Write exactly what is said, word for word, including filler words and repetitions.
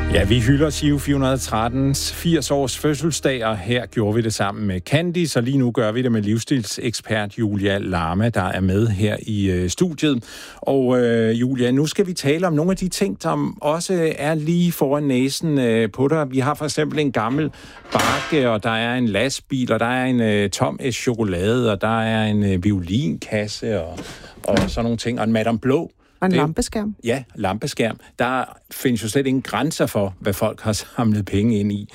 Ja, vi hylder Giro fire hundrede og trettens firs års fødselsdag, og her gjorde vi det sammen med Candice, og lige nu gør vi det med livsstilsekspert Julia Lama, der er med her i øh, studiet. Og øh, Julia, nu skal vi tale om nogle af de ting, som også er lige foran næsen øh, på dig. Vi har for eksempel en gammel bakke, og der er en lastbil, og der er en øh, tom æs chokolade, og der er en øh, violinkasse, og, og sådan nogle ting, og en Madame Blå. Og en det, lampeskærm. Ja, lampeskærm. Der findes jo slet ingen grænser for, hvad folk har samlet penge ind i.